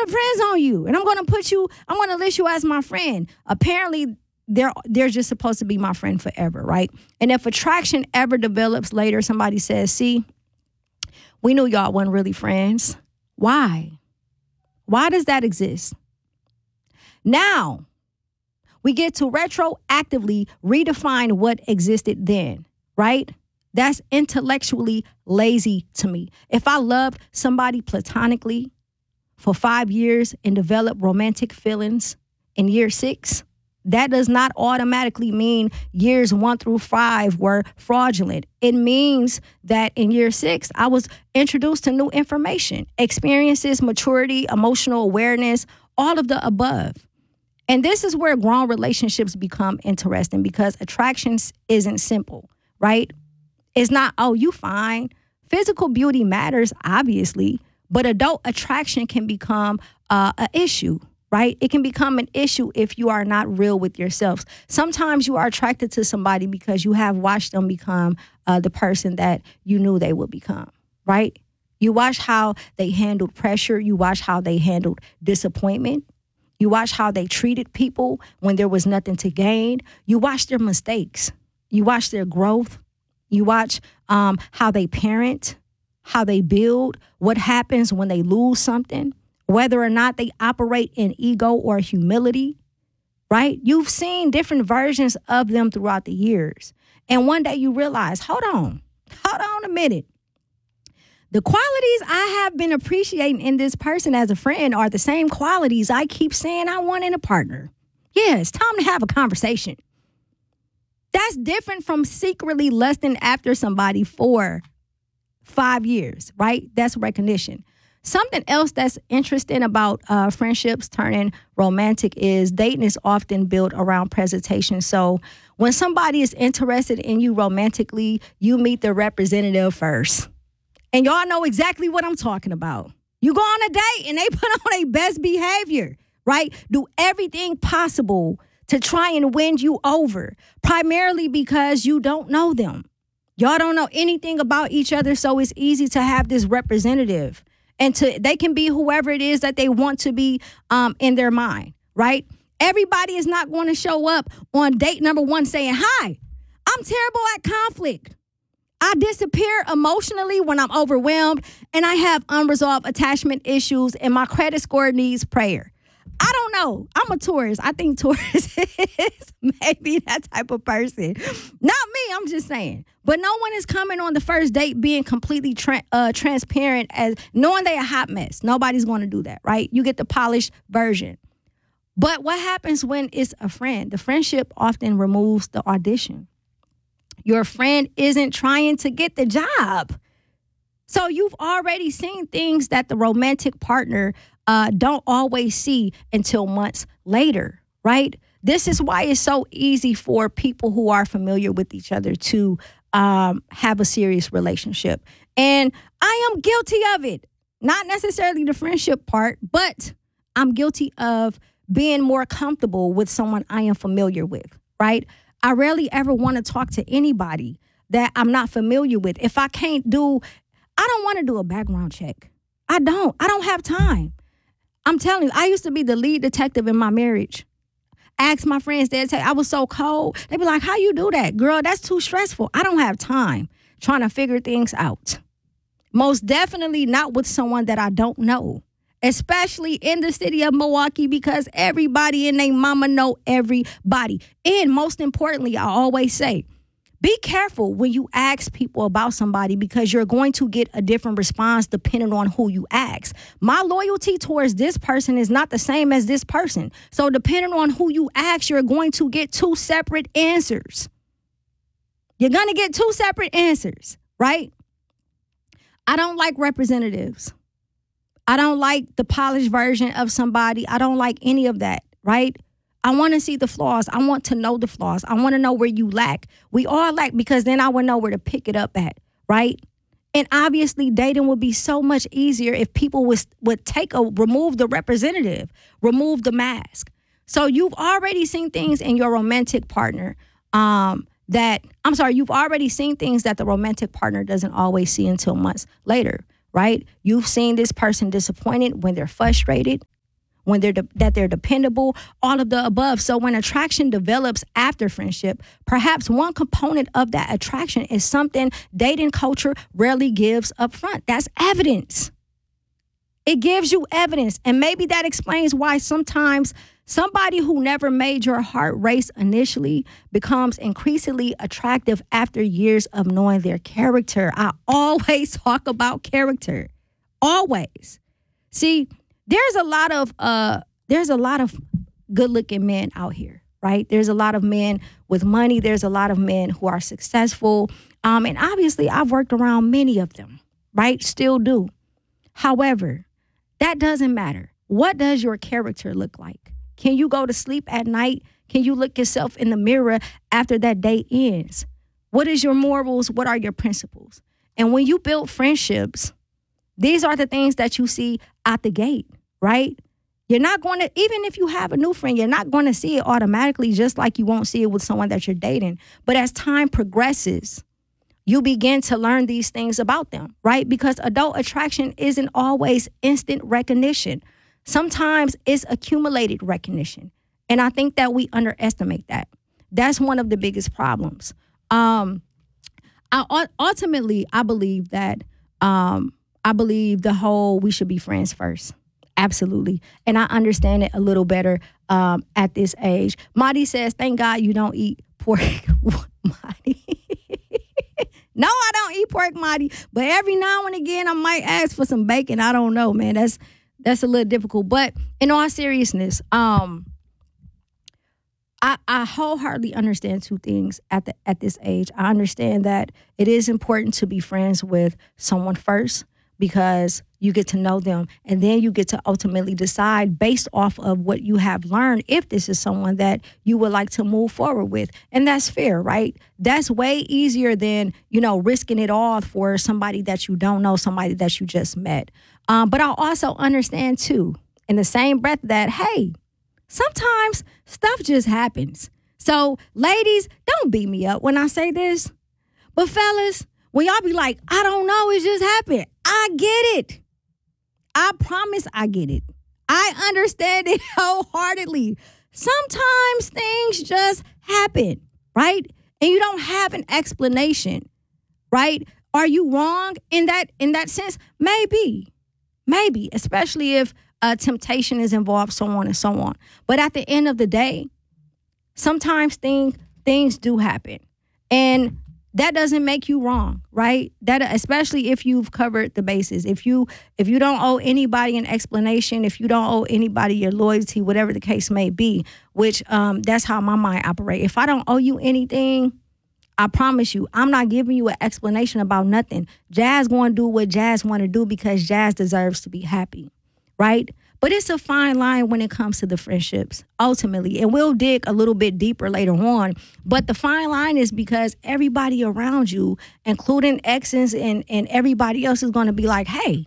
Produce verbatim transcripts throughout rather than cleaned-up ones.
put friends on you, and I'm going to put you, I'm going to list you as my friend. Apparently, they're, they're just supposed to be my friend forever, right? And if attraction ever develops later, somebody says, see, we knew y'all weren't really friends. Why? Why does that exist? Now, we get to retroactively redefine what existed then, right? That's intellectually lazy to me. If I loved somebody platonically for five years and developed romantic feelings in year six, that does not automatically mean years one through five were fraudulent. It means that in year six, I was introduced to new information, experiences, maturity, emotional awareness, all of the above. And this is where grown relationships become interesting because attraction isn't simple, right? It's not, oh, you fine. Physical beauty matters, obviously, but adult attraction can become uh, an issue. Right? It can become an issue if you are not real with yourselves. Sometimes you are attracted to somebody because you have watched them become uh, the person that you knew they would become, right? You watch how they handled pressure. You watch how they handled disappointment. You watch how they treated people when there was nothing to gain. You watch their mistakes. You watch their growth. You watch um, how they parent, how they build, what happens when they lose something. Whether or not they operate in ego or humility, right? You've seen different versions of them throughout the years. And one day you realize, hold on, hold on a minute. The qualities I have been appreciating in this person as a friend are the same qualities I keep saying I want in a partner. Yeah, it's time to have a conversation. That's different from secretly lusting after somebody for five years, right? That's recognition. Something else that's interesting about uh, friendships turning romantic is dating is often built around presentation. So when somebody is interested in you romantically, you meet the representative first. And y'all know exactly what I'm talking about. You go on a date and they put on their best behavior, right? Do everything possible to try and win you over, primarily because you don't know them. Y'all don't know anything about each other, so it's easy to have this representative. And to they can be whoever it is that they want to be um, in their mind, right? Everybody is not going to show up on date number one saying, hi, I'm terrible at conflict. I disappear emotionally when I'm overwhelmed, and I have unresolved attachment issues, and my credit score needs prayer. I don't know. I'm a Taurus. I think Taurus is maybe that type of person. Not me, I'm just saying. But no one is coming on the first date being completely tra- uh, transparent as knowing they're a hot mess. Nobody's going to do that, right? You get the polished version. But what happens when it's a friend? The friendship often removes the audition. Your friend isn't trying to get the job. So you've already seen things that the romantic partner uh, don't always see until months later, right? This is why it's so easy for people who are familiar with each other to um, have a serious relationship. And I am guilty of it. Not necessarily the friendship part, but I'm guilty of being more comfortable with someone I am familiar with, right? I rarely ever want to talk to anybody that I'm not familiar with. If I can't do, I don't want to do a background check. I don't. I don't have time. I'm telling you, I used to be the lead detective in my marriage. Ask my friends, they'd say I was so cold. They'd be like, how you do that? Girl, that's too stressful. I don't have time trying to figure things out. Most definitely not with someone that I don't know, especially in the city of Milwaukee, because everybody and their mama know everybody. And most importantly, I always say, be careful when you ask people about somebody because you're going to get a different response depending on who you ask. My loyalty towards this person is not the same as this person. So depending on who you ask, you're going to get two separate answers. You're going to get two separate answers, right? I don't like representatives. I don't like the polished version of somebody. I don't like any of that, right? I want to see the flaws. I want to know the flaws. I want to know where you lack. We all lack because then I would know where to pick it up at, right? And obviously dating would be so much easier if people would, would take a, remove the representative, remove the mask. So you've already seen things in your romantic partner um, that, I'm sorry, you've already seen things that the romantic partner doesn't always see until months later, right? You've seen this person disappointed when they're frustrated. when they're de- that they're dependable, all of the above. So when attraction develops after friendship, perhaps one component of that attraction is something dating culture rarely gives up front. That's evidence. It gives you evidence. And maybe that explains why sometimes somebody who never made your heart race initially becomes increasingly attractive after years of knowing their character. I always talk about character. Always. See, there's a lot of uh there's a lot of good-looking men out here, right? There's a lot of men with money. There's a lot of men who are successful. Um, and obviously I've worked around many of them, right? Still do. However, that doesn't matter. What does your character look like? Can you go to sleep at night? Can you look yourself in the mirror after that day ends? What is your morals? What are your principles? And when you build friendships, these are the things that you see out the gate, right? You're not going to, even if you have a new friend, you're not going to see it automatically, just like you won't see it with someone that you're dating. But as time progresses, you begin to learn these things about them, right? Because adult attraction isn't always instant recognition. Sometimes it's accumulated recognition. And I think that we underestimate that. That's one of the biggest problems. Um, I, ultimately, I believe that, um, I believe the whole we should be friends first. Absolutely. And I understand it a little better um, at this age. Marty says, thank God you don't eat pork. Marty. No, I don't eat pork, Marty. But every now and again, I might ask for some bacon. I don't know, man. That's that's a little difficult. But in all seriousness, um, I, I wholeheartedly understand two things at the at this age. I understand that it is important to be friends with someone first, because you get to know them, and then you get to ultimately decide based off of what you have learned if this is someone that you would like to move forward with. And that's fair, right? That's way easier than, you know, risking it all for somebody that you don't know, somebody that you just met. Um, but I also understand, too, in the same breath that, hey, sometimes stuff just happens. So, ladies, don't beat me up when I say this. But fellas, when y'all be like, I don't know, it just happened. I get it. I promise I get it. I understand it wholeheartedly. Sometimes things just happen, right? And you don't have an explanation, right? Are you wrong in that in that sense? Maybe. Maybe, especially if uh, temptation is involved, so on and so on. But at the end of the day, sometimes things things do happen. And that doesn't make you wrong, right? That, especially if you've covered the bases. If you if you don't owe anybody an explanation, if you don't owe anybody your loyalty, whatever the case may be, which um, that's how my mind operates. If I don't owe you anything, I promise you, I'm not giving you an explanation about nothing. Jazz going to do what Jazz want to do because Jazz deserves to be happy, right? But it's a fine line when it comes to the friendships, ultimately. And we'll dig a little bit deeper later on. But the fine line is because everybody around you, including exes and, and everybody else, is going to be like, hey,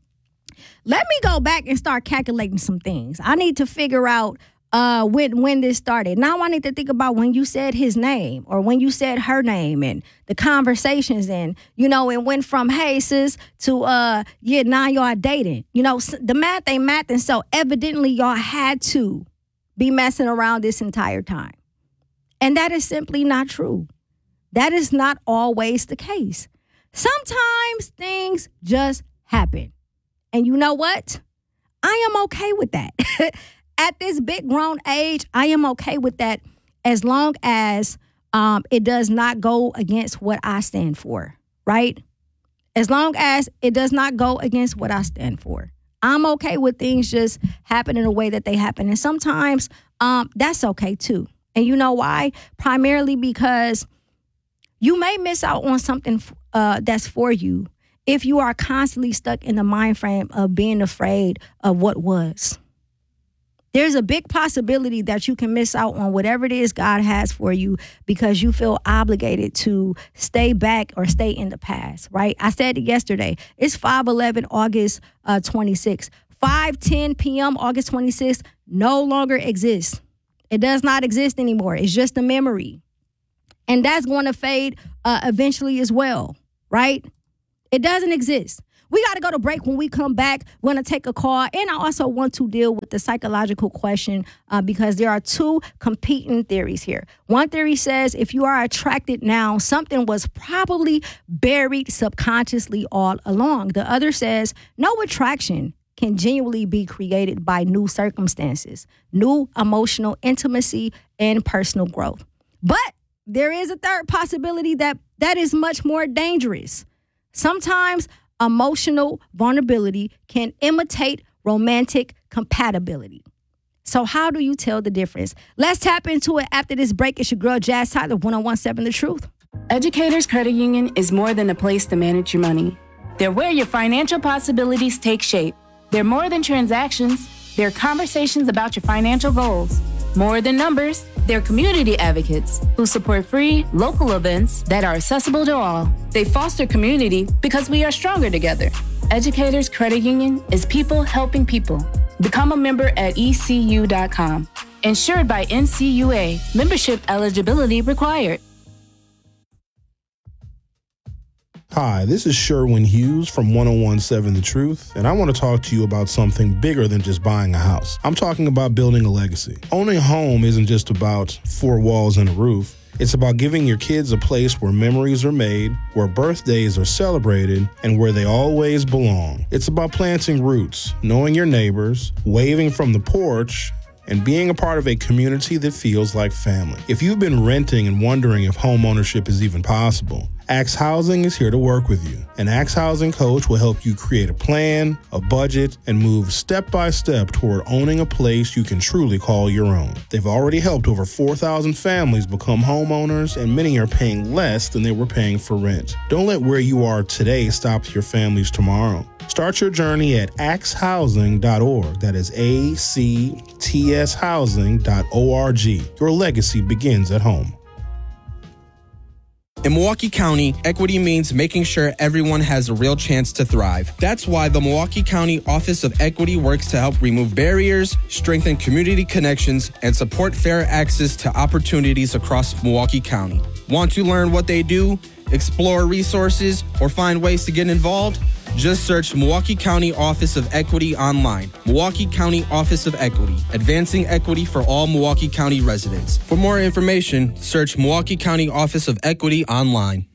let me go back and start calculating some things. I need to figure out uh, when when this started. Now I need to think about when you said his name or when you said her name and the conversations, and, you know, it went from, hey, sis, to, uh, yeah, now y'all dating. You know, the math ain't math, and so evidently y'all had to be messing around this entire time. And that is simply not true. That is not always the case. Sometimes things just happen. And you know what? I am okay with that. At this big grown age, I am okay with that as long as um, it does not go against what I stand for, right? As long as it does not go against what I stand for. I'm okay with things just happening the way that they happen. And sometimes um, that's okay too. And you know why? Primarily because you may miss out on something uh, that's for you if you are constantly stuck in the mind frame of being afraid of what was. There's a big possibility that you can miss out on whatever it is God has for you because you feel obligated to stay back or stay in the past, right? I said it yesterday. It's five eleven, August uh, twenty-sixth. five ten p.m., August twenty-sixth no longer exists. It does not exist anymore. It's just a memory. And that's going to fade uh, eventually as well, right? It doesn't exist. We got to go to break. When we come back, we're going to take a call. And I also want to deal with the psychological question uh, because there are two competing theories here. One theory says if you are attracted now, something was probably buried subconsciously all along. The other says no attraction can genuinely be created by new circumstances, new emotional intimacy, and personal growth. But there is a third possibility that that is much more dangerous. Sometimes emotional vulnerability can imitate romantic compatibility. So how do you tell the difference? Let's tap into it after this break. It's your girl, Jazz Tyler, one oh one point seven The Truth. Educators Credit Union is more than a place to manage your money. They're where your financial possibilities take shape. They're more than transactions. They're conversations about your financial goals. More than numbers, they're community advocates who support free, local events that are accessible to all. They foster community because we are stronger together. Educators Credit Union is people helping people. Become a member at E C U dot com. Insured by N C U A. Membership eligibility required. Hi, this is Sherwin Hughes from one oh one point seven The Truth, and I want to talk to you about something bigger than just buying a house. I'm talking about building a legacy. Owning a home isn't just about four walls and a roof. It's about giving your kids a place where memories are made, where birthdays are celebrated, and where they always belong. It's about planting roots, knowing your neighbors, waving from the porch, and being a part of a community that feels like family. If you've been renting and wondering if home ownership is even possible, Axe Housing is here to work with you. An Axe Housing coach will help you create a plan, a budget, and move step by step toward owning a place you can truly call your own. They've already helped over four thousand families become homeowners, and many are paying less than they were paying for rent. Don't let where you are today stop your families tomorrow. Start your journey at axe housing dot org. That is A C T S housing dot org. Your legacy begins at home. In Milwaukee County, equity means making sure everyone has a real chance to thrive. That's why the Milwaukee County Office of Equity works to help remove barriers, strengthen community connections, and support fair access to opportunities across Milwaukee County. Want to learn what they do, explore resources, or find ways to get involved? Just search Milwaukee County Office of Equity online. Milwaukee County Office of Equity, advancing equity for all Milwaukee County residents. For more information, search Milwaukee County Office of Equity online.